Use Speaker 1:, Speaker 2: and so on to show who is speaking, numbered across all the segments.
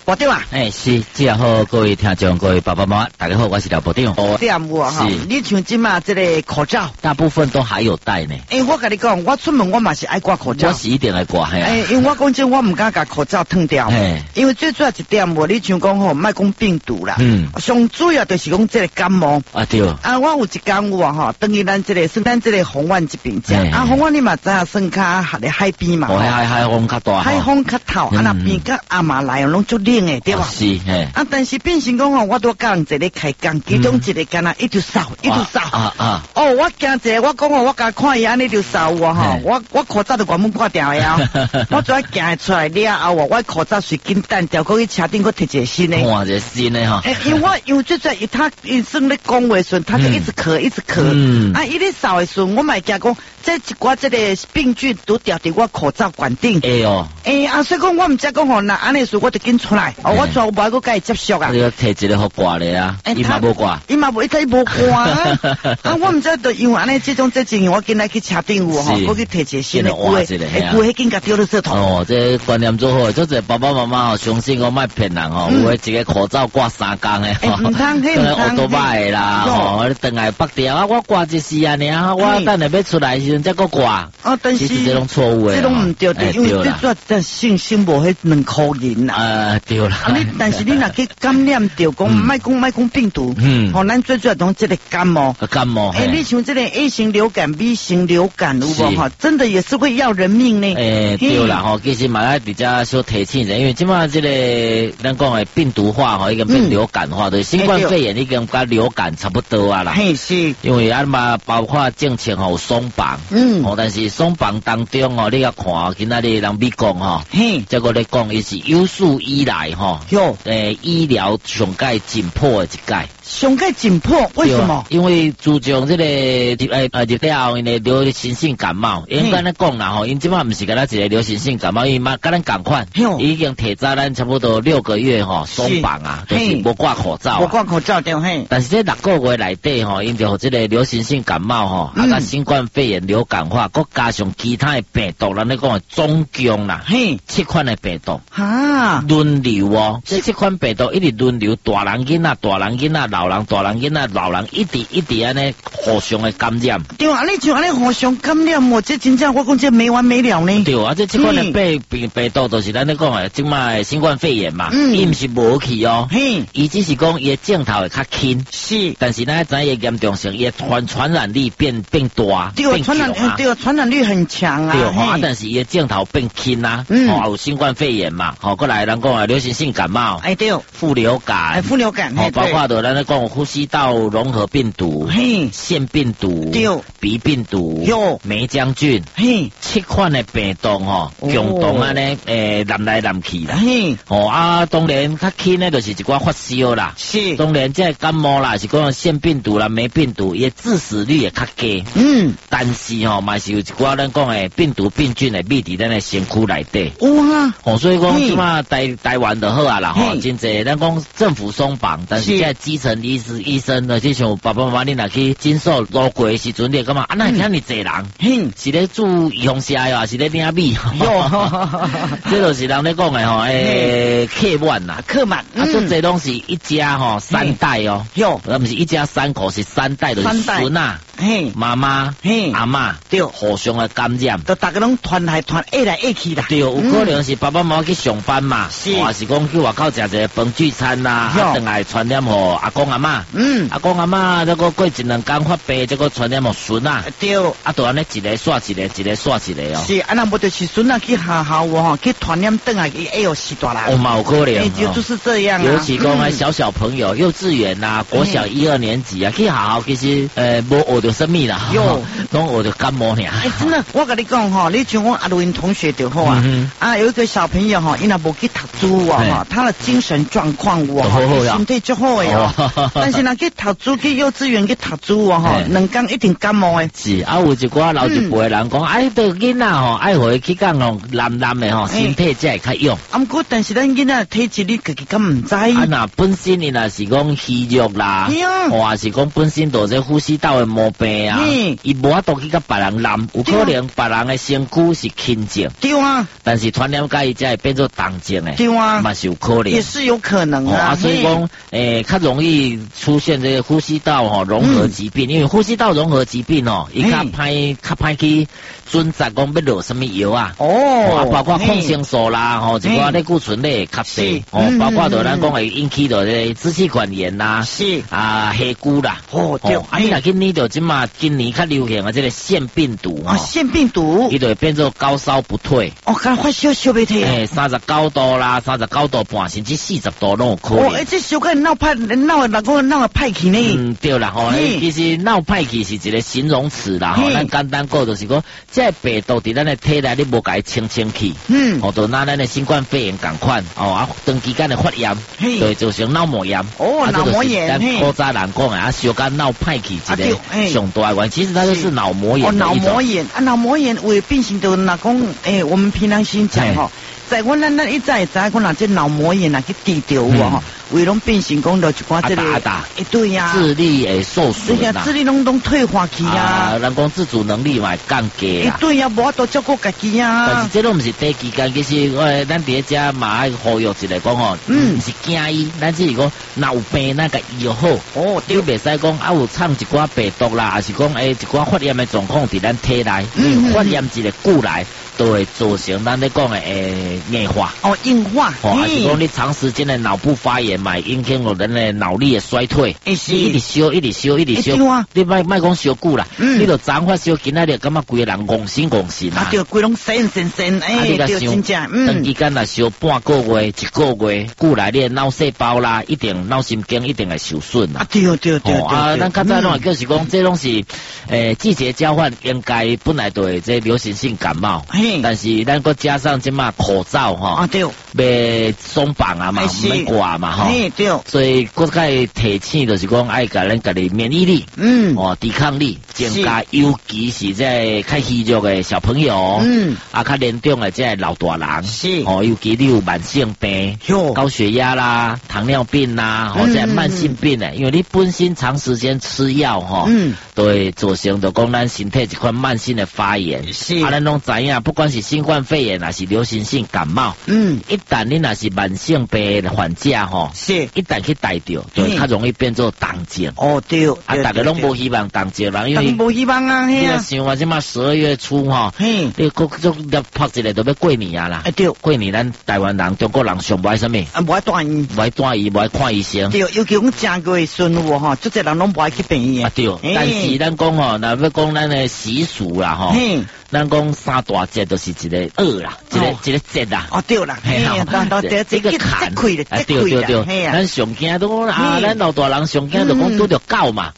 Speaker 1: 部长啊，
Speaker 2: 是，这样好，各位听众，各位爸爸妈妈，大家好，我是廖部长。
Speaker 1: 这样有啊哈，你像今嘛这个口罩，
Speaker 2: 大部分都还有戴呢。
Speaker 1: 我跟你讲，我出门我嘛是爱挂口罩，
Speaker 2: 我是一定来挂嘿。
Speaker 1: 因为我讲真，我唔敢把口罩脱掉，因为最主要一点，你像讲吼，莫讲病毒啦，上主要就是讲这个感冒
Speaker 2: 啊对。
Speaker 1: 啊，我有一天有啊哈，等于咱这个算咱这个红湾这边讲，啊红湾你嘛知影算较海边嘛，
Speaker 2: 海风较大，
Speaker 1: 海风较透，啊那边甲阿妈来拢足冷诶，对吧？
Speaker 2: 是嘿。
Speaker 1: 啊，但是变成讲吼，我都教人一个开工，其中一个干那一直扫，一直扫。哦，我惊一个，我讲哦，我甲看伊安尼就扫我吼，我口罩都原本挂掉呀，我再行出来了后，我口罩随紧单掉，过去车顶，我摕一个新的。
Speaker 2: 换一个新的哈。
Speaker 1: 因为最主要他医生咧讲话时，他就一直咳，一直咳。啊，伊咧扫的时候，我嘛惊讲，这一寡这个病菌都掉伫我口罩管顶。所以讲我唔知讲吼，那安尼时我就紧出来，我全部个甲伊接触啊。
Speaker 2: 你要摕一个好挂咧啊，伊嘛无挂，
Speaker 1: 伊嘛无，伊无挂啊。我唔知道因为安尼这种情形，我今来去车顶有吼，我去摕一个新的挂，挂迄紧甲丢了色头。
Speaker 2: 哦，这观念做好，就是爸爸妈妈吼，相信我莫骗人吼，有诶一个口罩挂3工诶，
Speaker 1: 唔通，迄唔通。
Speaker 2: 我都歹啦，吼，等下北调啊，我挂一时啊，尔，我等下要出来时阵再个挂。
Speaker 1: 但是
Speaker 2: 这种错误诶，
Speaker 1: 这种唔对的，因为最主要在信无迄2颗人
Speaker 2: 啦。对啦。
Speaker 1: 但是你若去感染着讲，莫讲病毒，咱最主要讲这个感冒。你像这个 A 型流感、B 型流感有无哈？真的也是会要人命呢。
Speaker 2: 对啦吼，其实嘛要比较小提醒者，因为即马这个咱讲诶病毒化吼，已经变流感化，对新冠肺炎已经甲流感差不多啊啦。
Speaker 1: 是。
Speaker 2: 因为啊嘛，包括政策吼松绑，但是松绑当中哦，你要看今仔日人美国吼，这个咧讲伊是有史以来吼，医疗上界紧迫的一届。
Speaker 1: 上界紧迫，为什么？
Speaker 2: 因为自从这个入了因为流行性感冒，应该咧讲啦吼，因即马毋是甲咱一个流行性感冒，因为嘛甲咱共款，已经提早咱差不多6个月吼松绑啊，就是无挂口罩。
Speaker 1: 无挂口罩对嘿。
Speaker 2: 但是这6个月内底吼，因着这个流行性感冒吼，甲新冠肺炎流感化，佮加上其他的病毒，咱咧讲总共啦，7款的病毒轮流哦，这7款病毒一直轮流，大人囡仔，老人大人囡仔，老人一直安尼互相的感染。
Speaker 1: 对啊，你像安尼互相感染，我这真正我讲这没完没了呢。
Speaker 2: 对啊，这7款的病毒就是咱咧讲的，即卖新冠肺炎嘛，伊毋是无去哦，伊只是讲伊的镜头会较轻，
Speaker 1: 是，但
Speaker 2: 是咱知伊严重性，伊的传染力变大，
Speaker 1: 对，传染力很强啊。
Speaker 2: 对，但是伊的镜头变轻啊，有新冠肺炎嘛，过来咱讲流行性感冒，
Speaker 1: 对，
Speaker 2: 副流感，包括到咱咧讲呼吸道融合病毒、腺病毒、鼻病毒、梅浆菌，7款的病毒吼，共同安尼南来南去啦。当然较轻的就是一寡发烧啦，是，当然这感冒啦是讲腺病毒啦、梅病毒，伊致死率也较低。但是吼，嘛是有一寡咱讲的病毒病菌的密伫咱的身躯内底。哇！所以讲即马台湾就好啊啦，吼，真济咱讲政府松绑，但是这基层医生呢，就像爸爸妈妈你若去诊所路过的时阵，你感觉啊，那遐尼济人，是咧做预防针啊，是咧领米，这就是人咧讲的吼，客满啦，这济拢是一家吼3代哦，而不是一家3口，是3代，就是孙啊。妈妈、阿嬷，对，互相的感染，
Speaker 1: 都大家拢传来去啦。
Speaker 2: 对，有可能是爸爸妈妈去上班嘛，或是讲去外口食一个饭聚餐啦，等来传染互阿公阿嬷。阿公阿嬷这个过1-2天发病，这个传染互孙啊。对，就安尼一个刷一个哦。
Speaker 1: 是，那无就是孙啊去学校哦，去传染等来去死大人。
Speaker 2: 嘛有可能，
Speaker 1: 就是这样啊。
Speaker 2: 尤其讲小朋友，幼稚园啦、国小1、2年级啊，去学校其实无学到什么啦，拢学到感冒尔。
Speaker 1: 真的，我跟你讲吼，你像我阿录音同学就好啊，有一个小朋友哈，因为无去读书哈，他的精神状况身体就好的但是呢去读书去幼稚园去读书哈，2天一定感冒的。
Speaker 2: 是啊，有一寡老一辈人讲，对囡仔吼，爱回去讲吼，男的吼，身体才会较勇。
Speaker 1: 不过，但是咱囡仔体质你自己敢唔知？
Speaker 2: 那本身你若是讲虚弱啦，或是讲本身都这呼吸道的毛病啊，伊无法度去甲别人染，有可能别人的身躯是轻症，
Speaker 1: 对啊，
Speaker 2: 但是传染甲伊才会变做重症诶，
Speaker 1: 对啊，
Speaker 2: 嘛是有可能，
Speaker 1: 也是有可能啊。
Speaker 2: 所以讲，较容易出现这个呼吸道融合疾病，因为呼吸道融合疾病伊较歹去准则讲要落什么药啊，包括抗生素啦，一寡类固醇类较济，包括就咱讲会引起到这支气管炎啦，是啊，黑菇啦，对，你若去捏到今年较流行的这个腺病毒
Speaker 1: 腺病毒，
Speaker 2: 伊就会变做高烧不退，
Speaker 1: 刚发烧袂退
Speaker 2: ，39度啦，39度半甚至40度都有可能。
Speaker 1: 这烧个闹歹气呢？
Speaker 2: 对啦，其实闹歹气是一个形容词啦，咱简单讲就是讲，这病毒伫咱的体内你无甲伊清去，就拿咱的新冠肺炎共款，长期间的发炎，就会造成脑膜炎。
Speaker 1: 脑膜炎，
Speaker 2: 咱古早人讲的烧干闹歹气一个上大的原因，其实它就是脑膜炎。
Speaker 1: 脑膜炎脑膜炎为变形的那讲，我们平常心讲在我咱一再讲哪这脑膜炎去治疗为拢变形讲到一寡这个对呀，
Speaker 2: 智力会受损啦，
Speaker 1: 智力拢退化去啊，
Speaker 2: 人讲自主能力嘛降低啦，
Speaker 1: 对呀，无法度照顾家己啊。
Speaker 2: 但是这拢毋是短期间，其实咱伫遮嘛爱呼吁一个讲毋是惊医，咱只是讲若有病咱甲医好。你袂使讲有藏一寡病毒啦，还是讲一寡发炎的状况伫咱体内，发炎一个久来，都会造成咱咧讲的硬化。
Speaker 1: 硬化，
Speaker 2: 还是讲你长时间的脑部发炎嘛，影响了人的脑力的衰退。一直烧，你莫讲烧久啦，你就昨发烧，今仔日感觉规个人戆神啊。
Speaker 1: 对，规拢神，
Speaker 2: 你甲想，长期间若烧半个月、1个月，久来你的脑细胞啦，一定脑神经一定会受损啦。
Speaker 1: 对。
Speaker 2: 咱较早拢就是讲，这拢是季节交换，应该本来就会这流行性感冒，但是咱搁加上即马口罩
Speaker 1: 对，
Speaker 2: 要松绑啊嘛，唔免挂嘛
Speaker 1: 对，
Speaker 2: 所以搁该提醒就是讲爱甲咱家己免疫力，抵抗力增加，尤其是在较虚弱的小朋友，较严重的这老大人，尤其你有慢性病，高血压啦、糖尿病啦，这慢性病的，因为你本身长时间吃药都会造成就讲咱身体一款慢性的发炎，咱拢知影，不管是新冠肺炎还是流行性感冒，一旦你若是慢性病的患者一旦去带着，就较容易变做重症。
Speaker 1: 对，
Speaker 2: 大家拢无希望重症啦，因为
Speaker 1: 无希望啊，
Speaker 2: 你若想啊，即马12月初你各种拍一个都要过年啊啦，
Speaker 1: 对，
Speaker 2: 过年咱台湾人、中国人上不爱什么？
Speaker 1: 不爱住院，
Speaker 2: 不爱住院，不爱看医生。
Speaker 1: 对，尤其讲正月顺有足侪人拢不爱去病院。
Speaker 2: 对，但是咱讲若要讲咱的习俗啦咱讲三大节就是一个啦，一个节啦。
Speaker 1: 对啦，
Speaker 2: 这个坎，对，咱上惊都讲咱老大人上惊就讲拄着狗嘛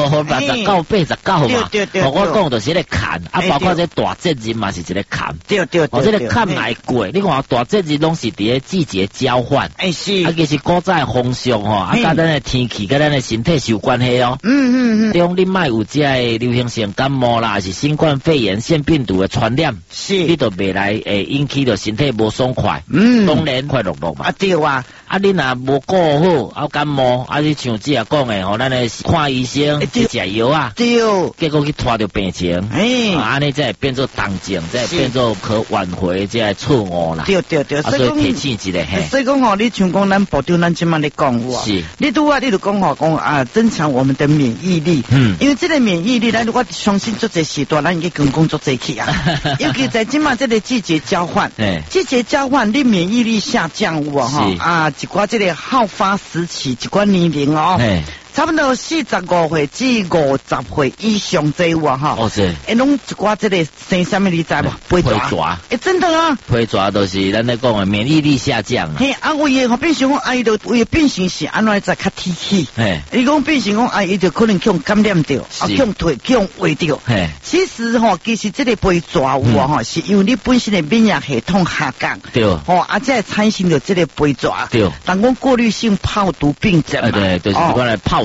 Speaker 2: ，89、89嘛，我讲就是个坎，包括这大节日嘛是一个坎，
Speaker 1: 对，
Speaker 2: 这个坎来过，你看大节日拢是伫个季节交换，
Speaker 1: 是，
Speaker 2: 其实古早的风俗甲咱的天气、甲咱的身体是有关系中你莫有这流行性感冒啦，还是新冠肺炎、腺病毒的传染，你就未来引起到身体无爽快，当然快乐嘛。
Speaker 1: 对啊，
Speaker 2: 你若无顾好，感冒，你像只讲的咱的看医生，食药啊，对，结果去拖着病情，安尼才会变做重症，才会变做可挽回这个错误啦。
Speaker 1: 对，
Speaker 2: 所以提醒一个，
Speaker 1: 所以讲你像讲咱部长咱今晚咧讲
Speaker 2: 是，
Speaker 1: 你拄你就讲增强我们的免疫力，因为这个免疫力，咱如果相信做这时段，咱已经跟工作做起啊。尤其在今嘛这个季节交换，你免疫力下降一寡这个好发时期，一寡年龄差不多45岁至50岁以上这有拢一寡这个生什么你知无？皮蛇，真的啊，
Speaker 2: 皮蛇就是咱咧讲的免疫力下降
Speaker 1: 为个变成讲伊就为变成是安怎在较提起，伊讲变成讲伊就可能去感染着，去退去胃着。其实其实这个皮蛇有是因为你本身的免疫系统下降，对，才产生着这个皮蛇，对，但讲过滤性泡毒病症嘛，
Speaker 2: 对，就是讲来泡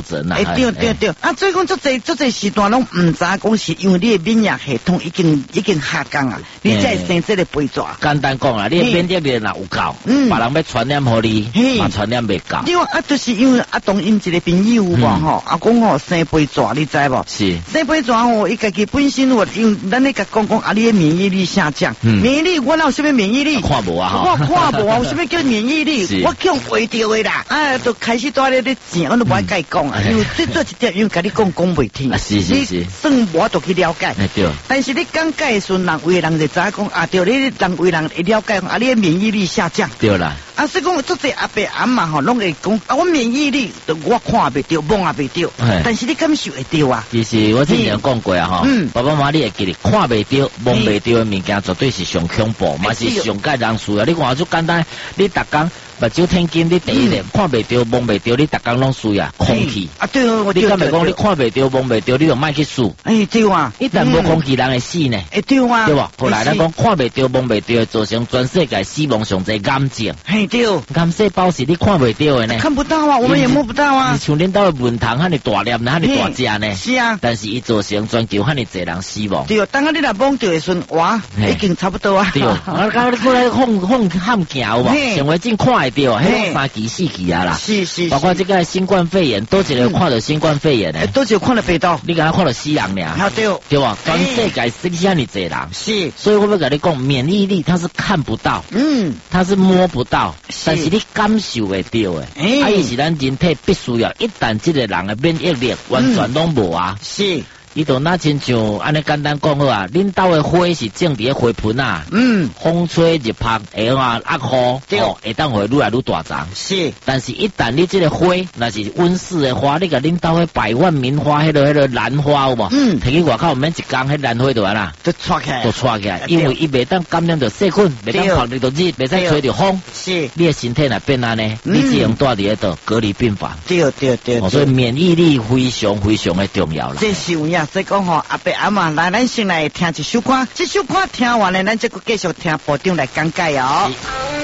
Speaker 2: 疹啦。
Speaker 1: 对，啊，所以讲这时段拢唔知讲是因为你的免疫系统已经下降啊，你才会生这个肥蛇。
Speaker 2: 简单讲啦，你的免疫力若有够，别人要传染互你，嘛传染袂够。
Speaker 1: 对啊，就是因为阿东因一个朋友无吼，阿讲吼生肥蛇，你知无？
Speaker 2: 是
Speaker 1: 生肥蛇吼，伊家己本身因为咱咧甲讲啊，你的免疫力下降，免疫力我哪有什么免疫力？
Speaker 2: 看无啊吼，
Speaker 1: 我看无啊，有什么叫免疫力？我叫会着的啦，啊，都开始在咧钱，我都无爱甲伊讲啊，因为这一点，因为甲你讲袂听，
Speaker 2: 是，
Speaker 1: 算无都去了解，
Speaker 2: 对。
Speaker 1: 但是你讲解的时阵，人为人就知影讲啊，对，你人为人会了解啊，你的免疫力下降，
Speaker 2: 对啦。
Speaker 1: 啊，所以讲做这阿伯阿嬷吼，拢会讲啊，我免疫力我看袂着，摸也袂着，但是你感受会着啊。
Speaker 2: 其实我之前讲过啊，吼，爸爸妈妈你会记得，看袂着、摸袂着的物件，绝对是上恐怖，嘛是上介人需要。你看就简单，你逐工目睭天金，你第一点看袂着、摸袂着，你逐工拢需要空气。啊，对，你敢袂讲你看袂着、摸袂着，你就莫去输。
Speaker 1: 对啊，
Speaker 2: 一旦无空气，人会死呢。
Speaker 1: 对啊，
Speaker 2: 对吧？后来咱讲看袂着、摸袂着，造成全世界死亡上侪癌症。
Speaker 1: 对，
Speaker 2: 癌细胞是你看袂着的呢。
Speaker 1: 看不到啊，我们也摸不到啊。
Speaker 2: 像恁兜的文堂，遐尼大粒，遐尼大只呢。
Speaker 1: 是啊，
Speaker 2: 但是伊造成全球遐尼侪人死亡。
Speaker 1: 对，当下你若摸着的时阵，哇，已经差不多啊。
Speaker 2: 对，啊，刚你过来喊喊行有无？成为真看会着，迄3期4期啊啦。是。包括这个新冠肺炎，多一个看到新冠肺炎呢？
Speaker 1: 多一个看到肺道。
Speaker 2: 你敢若看到死人尔？对吧？全世界死遐尼侪人。是。所以我要跟你讲，免疫力它是看不到，它是摸不到，但是你感受会到的。啊，伊是咱人体必须要，一旦这个人的免疫力完全拢无啊。是。伊就那亲像安尼简单讲好啊，恁兜的花是种伫个花盆啊，风吹日晒会啊压雨，会当会愈来愈大丛。是，但是一旦你这个花那是温室的花，你甲恁兜的百万名花，迄个兰花有无？摕去外口，毋免一工，迄兰花就完啦，
Speaker 1: 都撮起来，
Speaker 2: 因为伊袂当感染到细菌，袂当晒到日，袂使吹到风。是，你的身体若变安尼，你只能住伫迄度隔离病房。对，所以免疫力非常非常的重要啦。
Speaker 1: 这是有影。所以讲吼，阿伯阿嬷来，咱先来听一首歌，这首歌听完了，咱再继续听部长来讲解哦。